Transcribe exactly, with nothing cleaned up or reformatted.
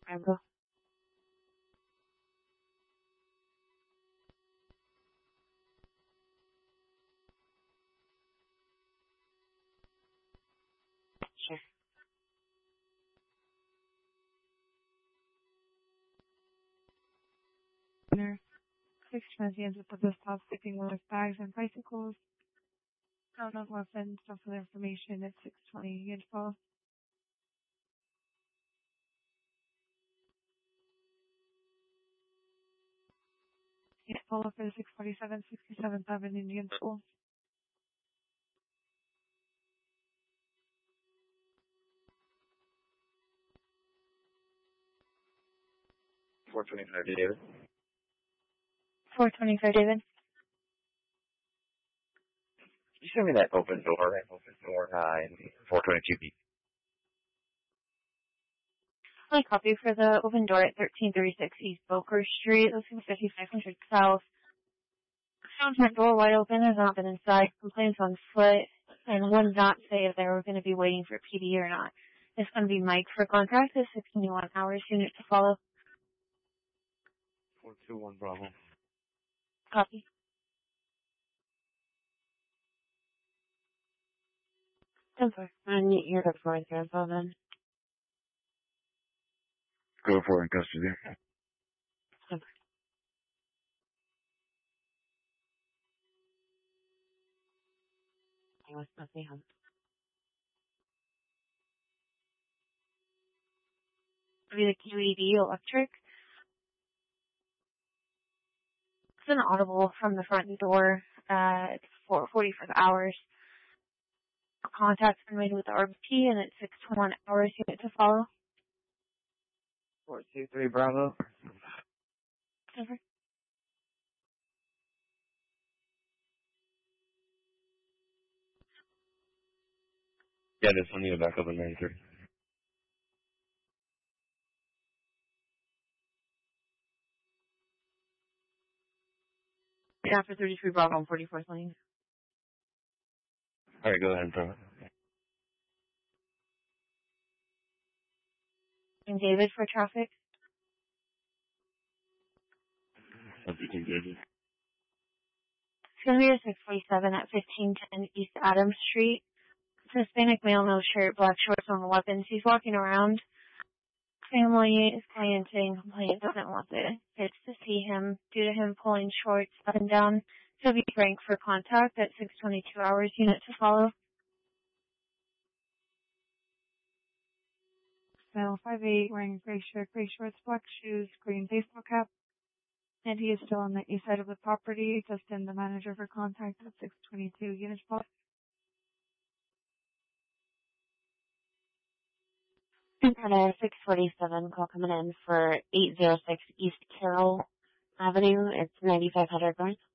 Bravo. Sure. Dinner. Six transients with the stop skipping with bags and bicycles. Found on weapons, stuff with information at six twenty info. Yeah, follow for the six forty-seven, sixty-seventh Avenue Indian School. four twenty-five, David. four twenty-five, David. Can you show me that open door, that open door, uh, in four twenty-two B? I copy for the open door at thirteen thirty-six East Boker Street, looking fifty-five hundred South. Found that door wide open, has not been inside, complaints on foot, and would not say if they were going to be waiting for P D or not. It's going to be Mike for contract, the sixty-one hours unit to follow. four two one Bravo. Copy. Denver. I need your report there, then. Go for it in custody. Denver. I was nothing home. Be the Q E D electric. It's an audible from the front door at four forty-five hours. Contact's been made with the R B P and it's six twenty-one hours unit to follow. four two three Bravo. Over. Yeah, this one, need to back up at nine thirty. Yeah, for thirty-three Bravo on forty-fourth lane. Alright, go ahead and throw it. And David for traffic. seventeen David. It's going to be a six forty-seven at fifteen ten East Adams Street. It's a Hispanic male, no shirt, black shorts on weapons. He's walking around. Family is clienting. Complaint doesn't want the kids to see him due to him pulling shorts up and down. He'll be ranked for contact at six twenty-two hours unit to follow. Male five eight, wearing gray shirt, gray shorts, black shoes, green baseball cap. And he is still on the east side of the property. Just in the manager for contact at six twenty-two unit spot. Got a six forty-seven call coming in for eight oh six East Carroll Avenue. It's ninety-five hundred North.